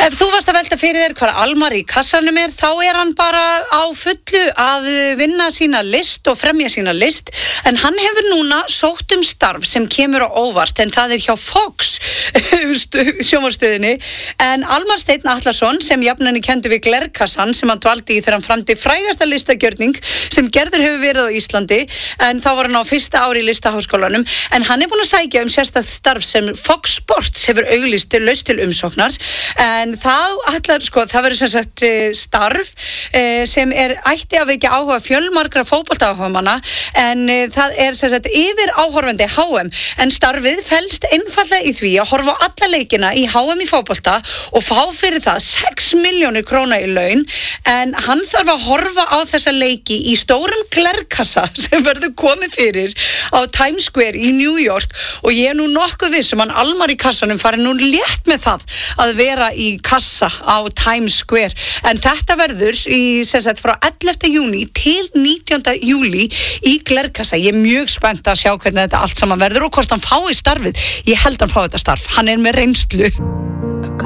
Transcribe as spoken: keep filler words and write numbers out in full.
Ef þú varst að velta fyrir þér hvar Almar í kassanum er, þá er hann bara á fullu að vinna sína list og fremja sína list, en hann hefur núna sótt um starf sem kemur á óvart, en það er hjá Fox sjónvarpsstöðinni, en Almar Steinn Atlason, sem jafnan í kendu við glerkassan sem hann dvaldi í þegar hann framdi frægasta listagjörning sem gerður hefur verið á Íslandi, en þá var hann á fyrsta ári í listaháskólanum, en hann er búin að sækja um sérstakt starf sem Fox Sports hefur auglýst laust til umsóknar, en það ætlar, sko, það verður sem sagt starf sem er ætti að vekja áhuga fjölmargra fótboltaáhugamanna, en það er sem sagt yfir áhorfandi H M, en starfið felst einfaldlega í því að horfa á alla leikina í H M í fótbolta og fá fyrir það sex milljónir króna í laun, en hann þarf að horfa á þessa leiki í stórum glerkassa sem verður komið fyrir á Times Square í New York, og ég er nú nokkuð viss um hann Almar í kassanum farið nú létt með það að vera í kassa á Times Square, en þetta verður í, sem sagt, frá ellefta júní til nítjánda júlí í glerkassa. Ég er mjög spennt að sjá hvernig þetta allt saman verður og hvort hann fái starfið. Ég held hann fái þetta starf, hann er með reynslu.